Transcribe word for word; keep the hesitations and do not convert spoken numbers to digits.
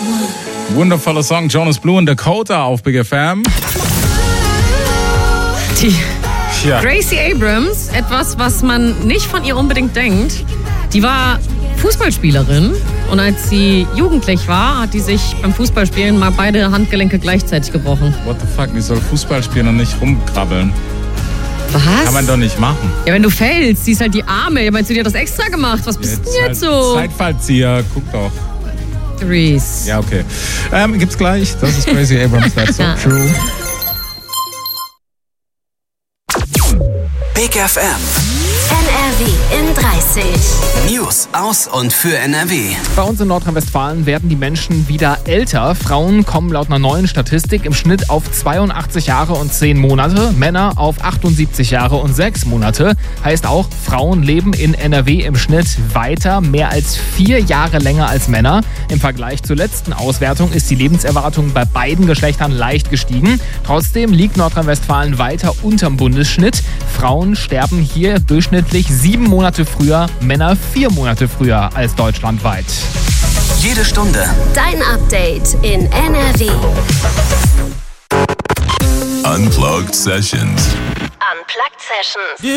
Wundervoller Song, Jonas Blue und Dakota auf Big F M. Die Ja. Gracie Abrams, etwas, was man nicht von ihr unbedingt denkt, die war Fußballspielerin und als sie jugendlich war, hat die sich beim Fußballspielen mal beide Handgelenke gleichzeitig gebrochen. What the fuck, die soll Fußball spielen und nicht rumkrabbeln. Was? Kann man doch nicht machen. Ja, wenn du fällst, siehst halt die Arme. Ja, meinst du, die hat das extra gemacht? Was bist du denn jetzt halt so? Zeitfallzieher, guck doch. Reese. Ja, okay. Ähm, gibt's gleich. Das ist Gracie Abrams, that's so true. Big F M. N R W in dreißig. News aus und für N R W. Bei uns in Nordrhein-Westfalen werden die Menschen wieder älter. Frauen kommen laut einer neuen Statistik im Schnitt auf zweiundachtzig Jahre und zehn Monate, Männer auf achtundsiebzig Jahre und sechs Monate. Heißt auch, Frauen leben in N R W im Schnitt weiter, mehr als vier Jahre länger als Männer. Im Vergleich zur letzten Auswertung ist die Lebenserwartung bei beiden Geschlechtern leicht gestiegen. Trotzdem liegt Nordrhein-Westfalen weiter unterm Bundesschnitt. Frauen sterben hier durchschnittlich sieben Monate früher, Männer vier Monate früher als deutschlandweit. Jede Stunde Dein Update in N R W. Unplugged Sessions. Unplugged Sessions.